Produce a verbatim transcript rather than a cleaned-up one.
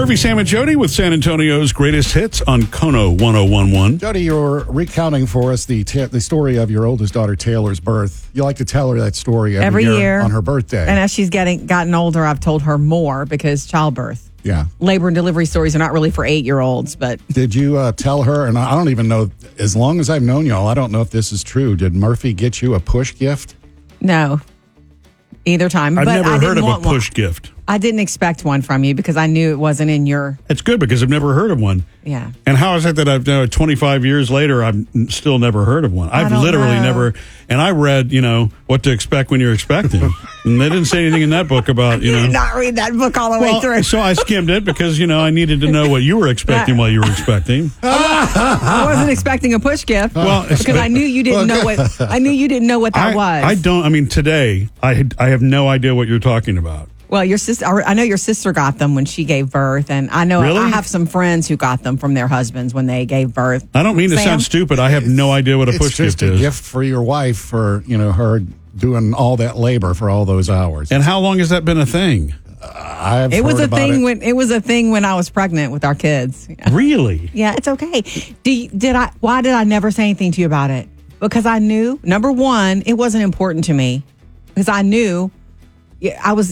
Murphy, Sam, and Jody with San Antonio's greatest hits on Kono one oh one one. Jody, you're recounting for us the ta- the story of your oldest daughter Taylor's birth. You like to tell her that story every, Every year, year. on her birthday. And as she's getting gotten older, I've told her more because childbirth. Yeah. Labor and delivery stories are not really for eight-year-olds, but Did you uh, tell her, and I don't even know, as long as I've known y'all, I don't know if this is true. Did Murphy get you a push gift? no. Either time. I've but never I heard didn't of a want one. push gift. I didn't expect one from you because I knew it wasn't in your, It's good because I've never heard of one. yeah. And how is it that I've uh, twenty-five years later, I've still never heard of one? I've don't literally know. never. And I read, you know, what to expect when you're expecting. And they didn't say anything in that book about, you You know. did not read that book all the way Well, through. so I skimmed it because, you know, I needed to know what you were expecting while you were expecting. I wasn't expecting a push gift Well, because I knew you didn't know what I knew you didn't know what that I, was. I don't, I mean, today, I, had- I have no idea what you're talking about. Well, your sister, I know your sister got them when she gave birth, and I know Really? I have some friends who got them from their husbands when they gave birth. I don't mean to Sam? sound stupid. I have no idea what a It's push just gift a is. gift for your wife for, you know, her doing all that labor for all those hours. And how long has that been a thing? I've It was heard a about thing it. when it was a thing when I was pregnant with our kids. Really? Yeah, it's okay. Do you, did I? Why did I never say anything to you about it? Because I knew, number one, it wasn't important to me because I knew. yeah, I was